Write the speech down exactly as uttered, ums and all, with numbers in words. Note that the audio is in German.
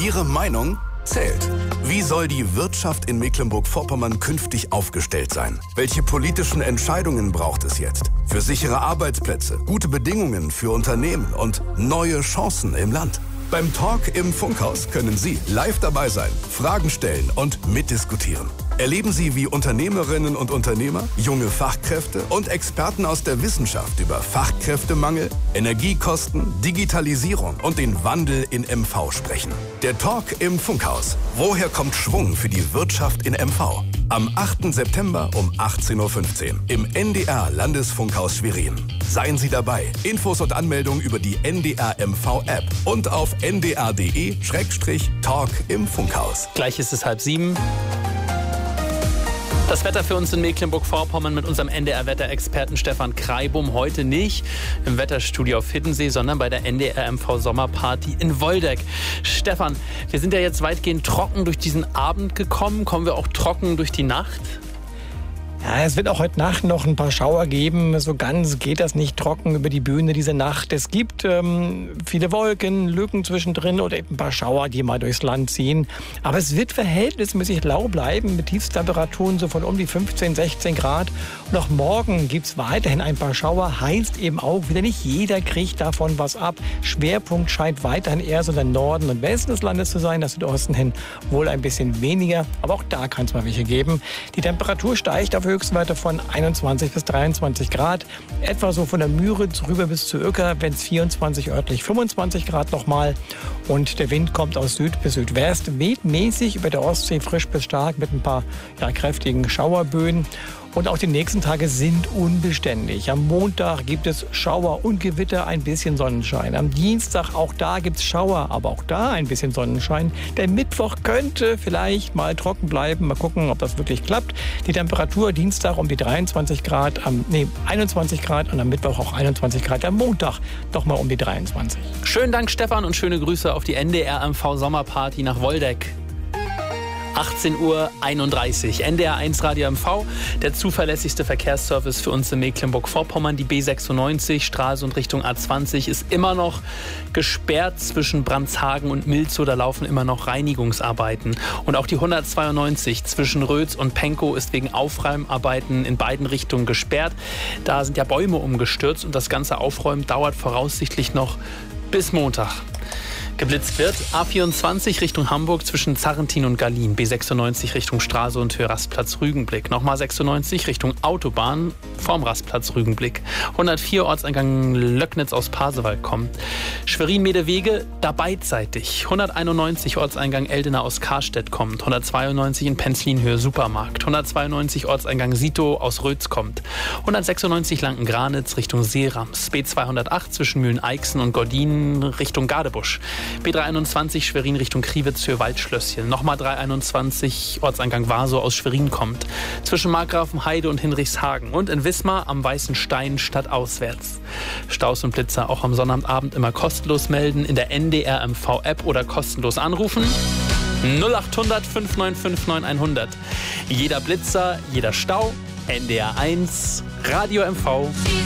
Ihre Meinung zählt. Wie soll die Wirtschaft in Mecklenburg-Vorpommern künftig aufgestellt sein? Welche politischen Entscheidungen braucht es jetzt? Für sichere Arbeitsplätze, gute Bedingungen für Unternehmen und neue Chancen im Land. Beim Talk im Funkhaus können Sie live dabei sein, Fragen stellen und mitdiskutieren. Erleben Sie, wie Unternehmerinnen und Unternehmer, junge Fachkräfte und Experten aus der Wissenschaft über Fachkräftemangel, Energiekosten, Digitalisierung und den Wandel in M V sprechen. Der Talk im Funkhaus. Woher kommt Schwung für die Wirtschaft in M V? Am achten September um achtzehn Uhr fünfzehn im N D R Landesfunkhaus Schwerin. Seien Sie dabei. Infos und Anmeldung über die N D R M V App und auf n d r punkt d e Schrägstrich Talk im Funkhaus. Gleich ist es halb sieben. Das Wetter für uns in Mecklenburg-Vorpommern mit unserem N D R-Wetterexperten Stefan Kreibum. Heute nicht im Wetterstudio auf Hiddensee, sondern bei der N D R M V-Sommerparty in Woldeck. Stefan, wir sind ja jetzt weitgehend trocken durch diesen Abend gekommen. Kommen wir auch trocken durch die Nacht? Ja, es wird auch heute Nacht noch ein paar Schauer geben. So ganz geht das nicht trocken über die Bühne diese Nacht. Es gibt ähm, viele Wolken, Lücken zwischendrin oder eben ein paar Schauer, die mal durchs Land ziehen. Aber es wird verhältnismäßig lau bleiben mit Tiefstemperaturen so von um die fünfzehn, sechzehn Grad. Und auch morgen gibt es weiterhin ein paar Schauer. Heißt eben auch wieder, nicht jeder kriegt davon was ab. Schwerpunkt scheint weiterhin eher so der Norden und Westen des Landes zu sein. Das Südosten hin wohl ein bisschen weniger. Aber auch da kann es mal welche geben. Die Temperatur steigt auf Höchstwerte von einundzwanzig bis dreiundzwanzig Grad. Etwa so von der Müritz rüber bis zu Uecker, wenn es vierundzwanzig, örtlich fünfundzwanzig Grad nochmal. Und der Wind kommt aus Süd bis Südwest, weht mäßig über der Ostsee frisch bis stark mit ein paar ja, kräftigen Schauerböen. Und auch die nächsten Tage sind unbeständig. Am Montag gibt es Schauer und Gewitter, ein bisschen Sonnenschein. Am Dienstag, auch da gibt es Schauer, aber auch da ein bisschen Sonnenschein. Der Mittwoch könnte vielleicht mal trocken bleiben. Mal gucken, ob das wirklich klappt. Die Temperatur Dienstag um die dreiundzwanzig Grad, am, nee, einundzwanzig Grad und am Mittwoch auch einundzwanzig Grad. Am Montag doch mal um die dreiundzwanzig. Schönen Dank, Stefan, und schöne Grüße auf die N D R M V-Sommerparty nach Woldeck. achtzehn Uhr einunddreißig. N D R eins Radio M V, der zuverlässigste Verkehrsservice für uns in Mecklenburg-Vorpommern. Die B sechsundneunzig, Stralsund Richtung A zwanzig, ist immer noch gesperrt zwischen Brandshagen und Milzow. Da laufen immer noch Reinigungsarbeiten. Und auch die hundertzweiundneunzig zwischen Rötz und Pankow ist wegen Aufräumarbeiten in beiden Richtungen gesperrt. Da sind ja Bäume umgestürzt und das ganze Aufräumen dauert voraussichtlich noch bis Montag. Geblitzt wird A vierundzwanzig Richtung Hamburg zwischen Zarrentin und Gallien, B sechsundneunzig Richtung Stralsund, Höhe Rastplatz Rügenblick, nochmal sechsundneunzig Richtung Autobahn vorm Rastplatz Rügenblick, hundertvier Ortseingang Löcknitz aus Pasewalk kommt, Schwerin-Medewege da beidseitig, hunderteinundneunzig Ortseingang Eldena aus Karstedt kommt, hundertzweiundneunzig in Penzlin-Höhe Supermarkt, hundertzweiundneunzig Ortseingang Sito aus Rötz kommt, hundertsechsundneunzig Lanken-Granitz Richtung Seerams, B zweihundertacht zwischen Mühlen-Eichsen und Gordinen Richtung Gadebusch, B dreihunderteinundzwanzig Schwerin Richtung Kriwitz für Waldschlösschen. Nochmal dreihunderteinundzwanzig Ortseingang Warsow aus Schwerin kommt. Zwischen Markgrafenheide und Hinrichshagen. Und in Wismar am Weißen Stein stadtauswärts. Staus und Blitzer auch am Sonnabendabend immer kostenlos melden. In der N D R M V App oder kostenlos anrufen. null acht hundert fünf neun fünf neun hundert. Jeder Blitzer, jeder Stau. N D R eins Radio M V.